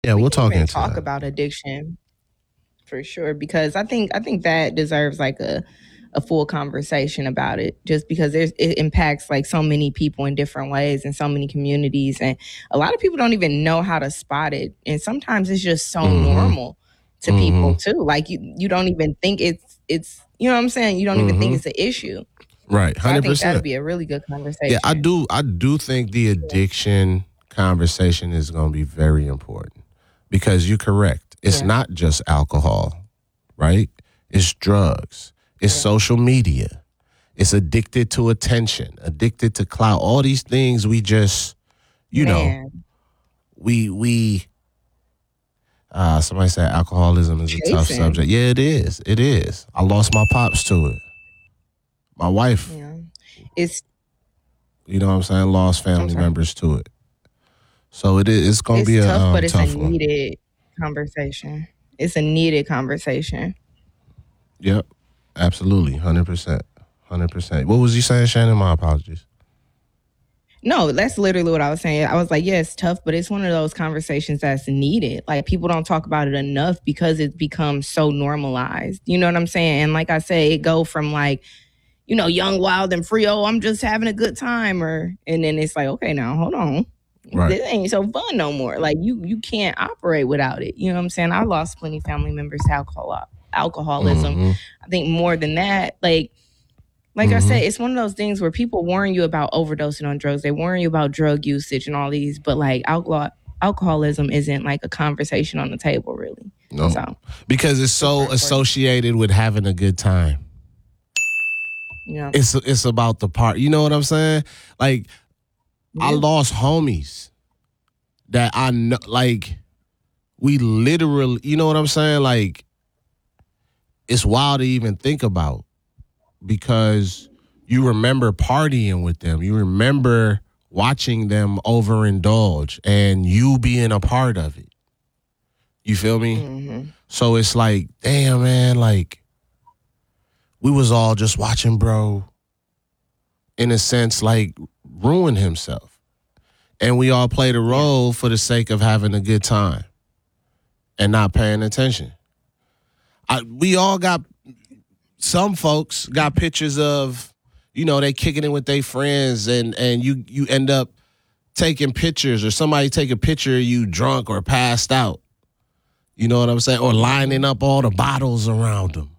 Yeah, We we'll can talk even into talk that. about addiction for sure because I think that deserves like a full conversation about it just because it impacts like so many people in different ways in so many communities and a lot of people don't even know how to spot it and sometimes it's just so Mm-hmm. normal to Mm-hmm. people too like you don't even think it's you know what I'm saying you don't even think Mm-hmm. it's an issue Right. so I think that'll 100%. be a really good Yeah, I conversation. do. I do think the addiction conversation is going to be very important because you're correct. It's Yeah, not just alcohol, right? It's drugs. It's yeah, social media. It's addicted to attention, addicted to clout. All these things we just, you know, man, we. Somebody said alcoholism is a tough chasing. subject. Yeah, it is. It is. I lost my pops to it. My wife, Yeah, it's you know what I'm saying, lost I'm family sorry. members to it. So it is. It's gonna It's be a tough, but it's a tough one. needed conversation. It's a needed conversation. Yep, absolutely, 100%, 100%. What was you saying, Shannon? My apologies. No, that's literally what I was saying. I was like, yeah, it's tough, but it's one of those conversations that's needed. Like people don't talk about it enough because it becomes so normalized. You know what I'm saying? And like I say, it go from like, young, wild, and free. Oh, I'm just having a good time, and then it's like, okay, now hold on, Right. this ain't so fun no more. Like you can't operate without it. You know what I'm saying? I lost plenty of family members to alcoholism. Mm-hmm. I think more than that, like I Mm-hmm. said, it's one of those things where people warn you about overdosing on drugs. They warn you about drug usage and all these, but like alcoholism isn't like a conversation on the table, really. No, So because it's super so important. associated with having a good time. Yeah. It's about the part. You know what I'm saying? Like I Yeah. lost homies that I know. Like we literally, you know what I'm saying? Like it's wild to even think about because you remember partying with them. You remember watching them overindulge and you being a part of it. You feel me? Hmm. So it's like, damn, man, like we was all just watching bro, in a sense, like ruin himself. And we all played a Yeah. role for the sake of having a good time and not paying attention. We all got, some folks got pictures of, they kicking it with their friends and you end up taking pictures or somebody take a picture of you drunk or passed out. You know what I'm saying? Or lining Hmm. up all the bottles around them.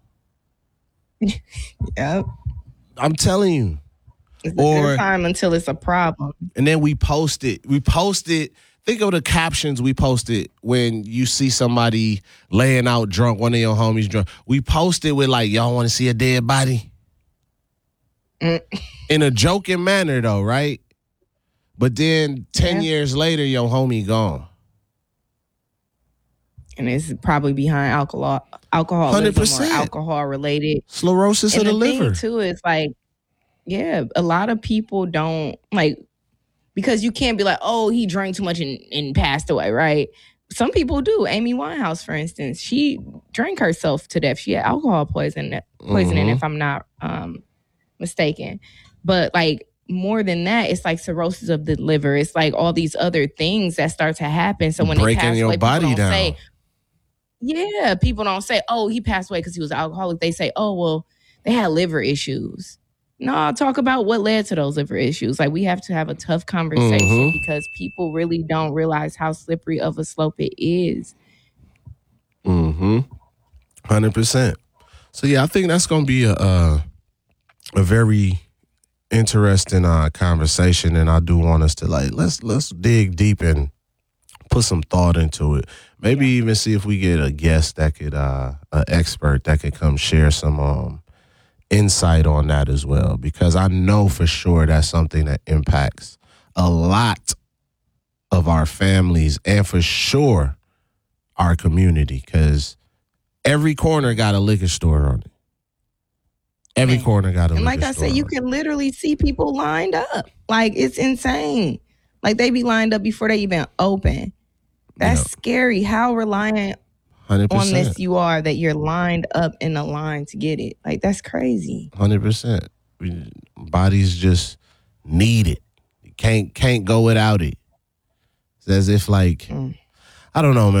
Yep. I'm telling you. It's a good Or, time until it's a problem. and then we post it. Think of the captions we posted when you see somebody laying out drunk, one of your homies drunk. We posted with like, y'all want to see a dead body? Mm, In a joking manner though, right? But then 10 yeah. years later, your homie gone. And it's probably behind alcoholism or 100%. alcohol related. Sclerosis of And the the thing liver. too is like, yeah, a lot of people don't like because you can't be like, oh, he drank too much and passed away, right? Some people do. Amy Winehouse, for instance, she drank herself to death. She had alcohol poisoning, Mm-hmm. if I'm not mistaken. But like more than that, it's like cirrhosis of the liver. It's like all these other things that start to happen. So when they Breaking pass your away, people body don't down. say, yeah, people don't say, oh, he passed away because he was an alcoholic. They say, oh, well, they had liver issues. No, talk about what led to those liver issues. Like we have to have a tough conversation Mm-hmm. because people really don't realize how slippery of a slope it is. Mm-hmm. 100%. So yeah, I think that's gonna be a very interesting conversation, and I do want us to like let's dig deep and put some thought into it. Maybe Yeah. even see if we get a guest that could an expert that could come share some insight on that as well, because I know for sure that's something that impacts a lot of our families and for sure our community, because every corner got a liquor store on it. Every corner Man. got a And liquor like I said, store you on it. can literally see people lined up. Like it's insane. Like they be lined up before they even open. That's Yeah, scary. How reliant hundred on percent, this you are that you're lined up in a line to get it. Like that's crazy. 100%. Bodies just need it. Can't go without it. It's as if like Mm. I don't know, man.